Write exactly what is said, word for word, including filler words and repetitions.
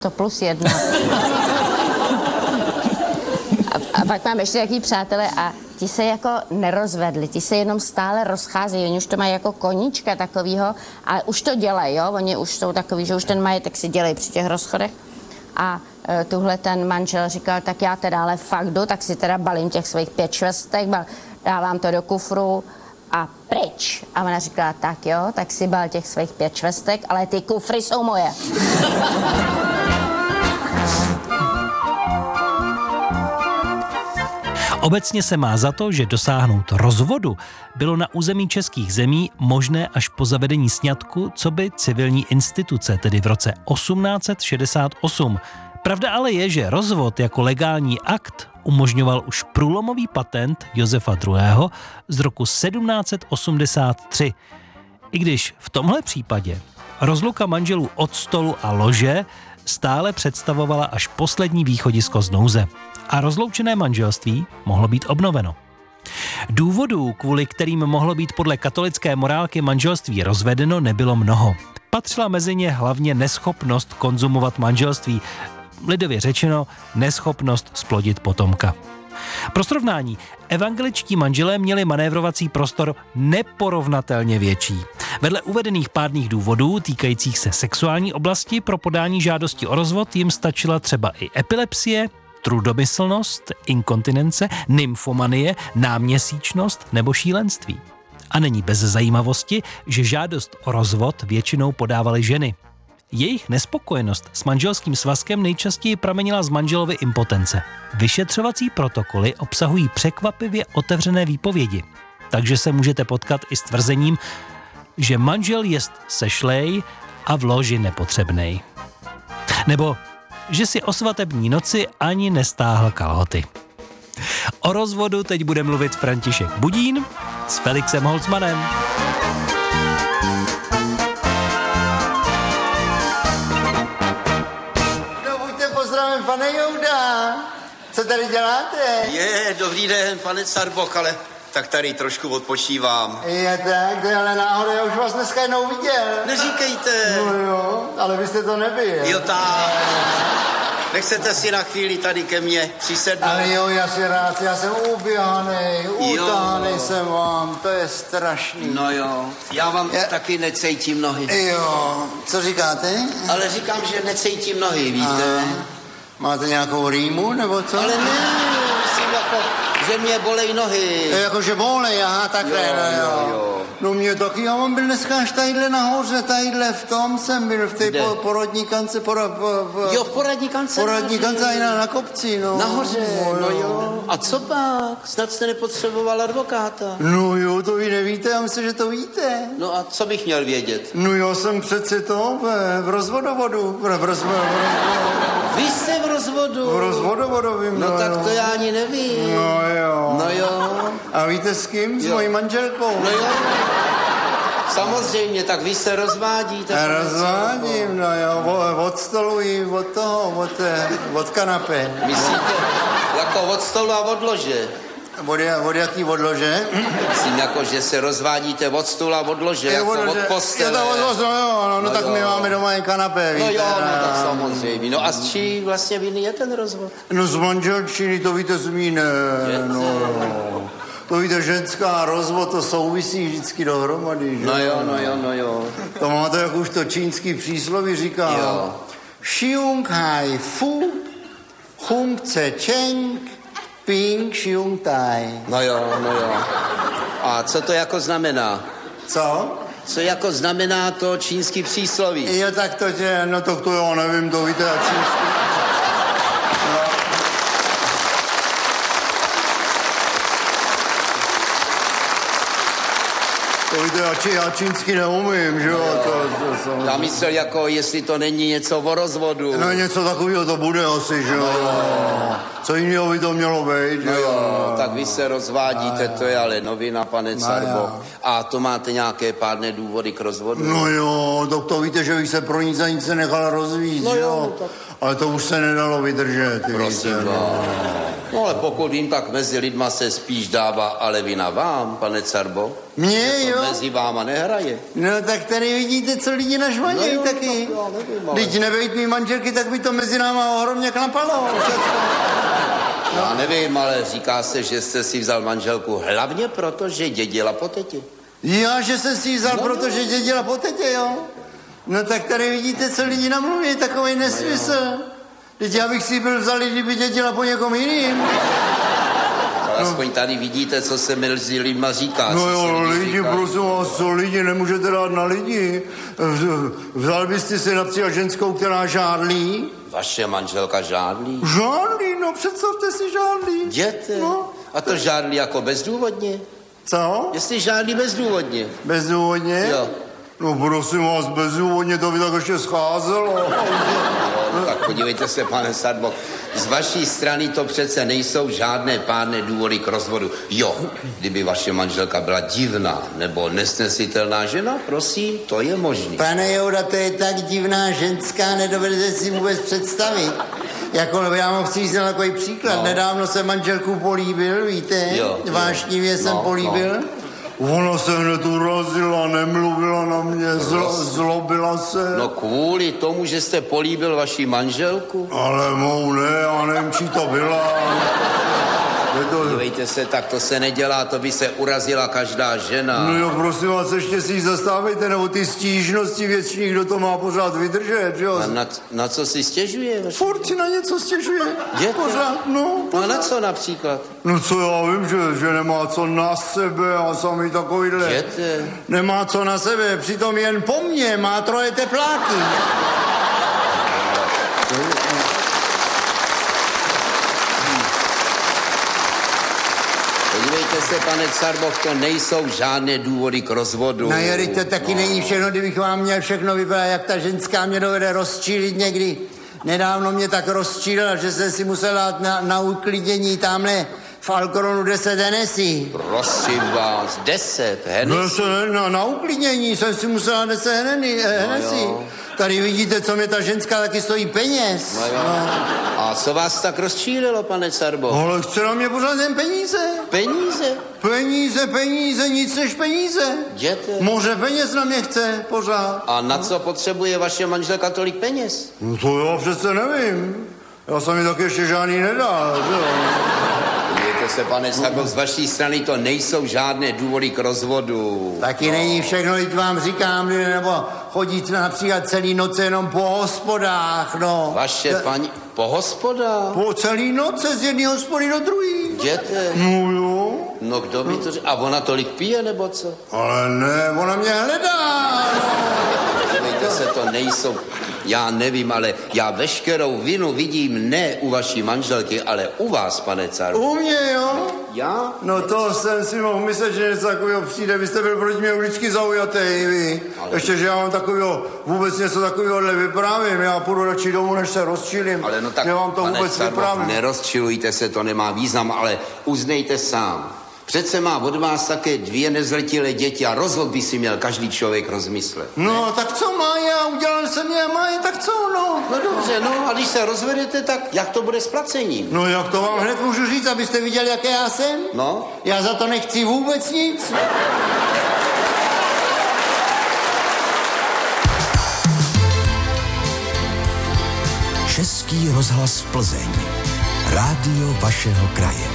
to plus jedna. A, a pak mám ještě jaký přátelé a ti se jako nerozvedli, ti se jenom stále rozcházejí, oni už to mají jako koníčka takovýho a už to dělají, jo, oni už jsou takový, že už ten majetek si dělají při těch rozchodech a e, tuhle ten manžel říkal, tak já teda ale fakt jdu, tak si teda balím těch svých pět švestek, bal, dávám to do kufru a pryč. A ona říkala, tak jo, tak si bal těch svých pět švestek, ale ty kufry jsou moje. Obecně se má za to, že dosáhnout rozvodu bylo na území českých zemí možné až po zavedení sňatku coby civilní instituce, tedy v roce osmnáct set šedesát osm. Pravda ale je, že rozvod jako legální akt umožňoval už průlomový patent Josefa druhého. z roku sedmnáct set osmdesát tři. I když v tomhle případě rozluka manželů od stolu a lože stále představovala až poslední východisko z nouze. A rozloučené manželství mohlo být obnoveno. Důvodů, kvůli kterým mohlo být podle katolické morálky manželství rozvedeno, nebylo mnoho. Patřila mezi ně hlavně neschopnost konzumovat manželství, lidově řečeno neschopnost splodit potomka. Pro srovnání, evangeličtí manželé měli manévrovací prostor neporovnatelně větší. Vedle uvedených pádných důvodů týkajících se sexuální oblasti pro podání žádosti o rozvod jim stačila třeba i epilepsie, trudomyslnost, inkontinence, nymfomanie, náměsíčnost nebo šílenství. A není bez zajímavosti, že žádost o rozvod většinou podávaly ženy. Jejich nespokojenost s manželským svazkem nejčastěji pramenila z manželovy impotence. Vyšetřovací protokoly obsahují překvapivě otevřené výpovědi, takže se můžete potkat i s tvrzením, že manžel jest sešlej a v loži nepotřebnej. Nebo že si o svatební noci ani nestáhl kalhoty. O rozvodu teď bude mluvit František Budín s Felixem Holzmanem. No buďte pozdravím, pane Jouda. Co tady děláte? Je, dobrý den, pane Carboch, ale tak tady trošku odpočívám. Je tak, to je ale náhoda, já už vás dneska jednou viděl. Neříkejte. No jo, ale vy jste to nebyl. Jo, tak. Nechcete si na chvíli tady ke mně přisednout? Ale jo, já si rád, já jsem uběhanej, utáhanej jsem vám, to je strašný. No jo, já vám já... taky necejtím nohy. Jo, co říkáte? Ale říkám, že necejtím nohy, víte? Aha. Máte nějakou rýmu, nebo co? Ale ne, myslím jako, že mě bolej nohy. Je jako, že bolej, aha, takhle, jo, no jo. jo. No mě taky, já mám byl dneska až tadyhle nahoře, tadyhle v tom jsem byl, v té po, porodní kance, pora, po, po, jo, v poradní kance. Poradní kance a na, na kopci, no. Nahoře, no, no jo. A co pak? Snad jste nepotřeboval advokáta. No jo, to vy nevíte, já myslím, že to víte. No a co bych měl vědět? No já jsem přece to v, v rozvodovodu, v, v, roz, v, v, Vy jste v rozvodu? V rozvodovodovým, no, no tak jo. to já ani nevím. No jo. No jo. A víte s kým? S jo. mojí manželkou. No jo. Samozřejmě, tak vy se rozvádíte. Já rozvádím, no jo, od stolu i od toho, od, od kanapé. Myslíte, jako od stolu a od lože? Od, od jaký odlože? Myslím, jako, že se rozvádíte od stolu a od lože, jako od postele. Jo, od, no jo, no, no, no tak jo. My máme doma i kanapé, víte. No jo, no tak samozřejmě. No a s čí vlastně viny je ten rozvod? No z manželčiny, to víte z mý, ne, no, no. To víte, ženská rozvod, to souvisí vždycky dohromady, že? No jo, no jo, no jo. To máte, jak už to čínský přísloví říká. Jo. Xiong hai fu, hung ce cheng, ping xiong tai. No jo, no jo. A co to jako znamená? Co? Co jako znamená to čínský přísloví? Jo, tak to tě, no to, to jo, nevím, to víte, a čínský. No. To víte, já, či, já čínsky neumím, že jo, to, to jsem... Já myslel, jako jestli to není něco o rozvodu. No něco takového to bude asi, že jo. No. Co jiného by to mělo být, No jo? jo, tak vy se rozvádíte, to je ale novina, pane Carbo. A to máte nějaké pádné důvody k rozvodu? No jo, to, to víte, že bych se pro nic a nic se nechal rozvíjet, No jo? jo, tak- Ale to už se nedalo vydržet, ty Prosím víte, vás. no. No ale pokud vím, tak mezi lidma se spíš dává ale vina vám, pane Carbo. Mně, To jo? mezi váma nehraje. No tak tady vidíte, co lidi nažvanějí No jo, taky. tak já nevím, ale- Teď nebejt mý manželky, tak by to mezi náma ohromně klapalo. Já nevím, ale říká se, že jste si vzal manželku hlavně proto, že dědila po tetě. Já, že jsem si ji vzal, No, protože dědila po tetě, jo? No tak tady vidíte, co lidi namluví, takový nesmysl. Teď já bych si ji byl vzal, kdyby dědila po někom jiným. Ale aspoň tady vidíte, co se mezi lidma říká. No co jo, si lidi, říkají. prosím vás, co lidi nemůžete dát na lidi. Vzal byste si například ženskou, která žádlí? Vaše manželka žádlí? Žádlí, no představte si žádlí. Jděte. No. A to žádlí jako bezdůvodně? Co? Jestli žádlí bezdůvodně. Bezdůvodně? Jo. No prosím vás, bezdůvodně to by tak ještě scházelo. No, tak podívejte se, pane Sadbo, z vaší strany to přece nejsou žádné pádné důvody k rozvodu. Jo, kdyby vaše manželka byla divná nebo nesnesitelná žena, prosím, to je možné. Pane Jouda, to je tak divná ženská, nedovedete si vůbec představit. Jako, já vám chci říct takový příklad. No. Nedávno jsem manželku políbil, víte? Jo, jo. Vášnivě jsem No, políbil. Ona se hned urazila, nemluvila na mě, zlo, zlobila se. No kvůli tomu, že jste políbil vaši manželku? Ale mou ne, já nevím, čí to byla. Je to... Dívejte se, tak to se nedělá, to by se urazila každá žena. No jo, prosím vás, ještě si ji zastávejte, nebo ty stížnosti věční, kdo to má pořád vydržet, jo? A na, na co si stěžuje? vaše- Furt si na něco stěžuje. Jděte. Pořád, no. No a na co například? No co já vím, že, že nemá co na sebe a sami takovýhle. Jděte. Nemá co na sebe, přitom jen po mně má troje tepláky. Podívejte se, pane Carboch, to nejsou žádné důvody k rozvodu. No jo, to taky není všechno, kdybych vám měl všechno vypadat, jak ta ženská mě dovede rozčílit někdy. Nedávno mě tak rozčílila, že jsem si musel dát na, na uklidnění tamhle v Alcoronu deset Hennessy. Prosím vás, deset, Hennessy. Na, na uklidnění jsem si musel dát deset Hennessy. eh, Hennessy. jo. Tady vidíte, co mě ta ženská taky stojí peněz. No jo. A co vás tak rozčílilo, pane Carbo? Ale chce na mě pořád jen peníze. Peníze? Peníze, peníze, nic než peníze. Jděte. Moře peněz na mě chce pořád. A na co potřebuje vaše manželka tolik peněz? No to já přece nevím. Já jsem mi taky ještě žádný nedal, že jo. Podívejte se, pane Carbo, z vaší strany to nejsou žádné důvody k rozvodu. Taky není všechno, teď vám říkám, nebo chodit například celý noce jenom po hospodách, no. Vaše paní... Po hospodách? Po celý noce z jedné hospody do druhé. Jděte. No jo. No kdo by to řekl? A ona tolik pije, nebo co? Ale ne, ona mě hledá, no. Podívejte se, to nejsou... Já nevím, ale já veškerou vinu vidím ne u vaší manželky, ale u vás, pane Carbo. U mě, jo. Já? No to jsem si mohl myslet, že něco takového přijde. Vy jste byl proti mě vždycky zaujatý, vy. Ale- Ještě, že já mám takového, vůbec něco takového vyprávím. Já půjdu radši domů, než se rozčílim. Ale no tak, že vám to pane vůbec Carbo, vyprávím. nerozčilujte se, to nemá význam, ale uznejte sám. Přece má od vás také dvě nezletilé děti a rozhod by si měl každý člověk rozmyslet. No, tak co má já? Udělal jsem je, má je, tak co, no? No dobře, no a když se rozvedete, tak jak to bude s placením? No, jak to vám hned můžu říct, abyste viděli, jaké já jsem? No? Já za to nechci vůbec nic. Český rozhlas Plzeň. Rádio vašeho kraje.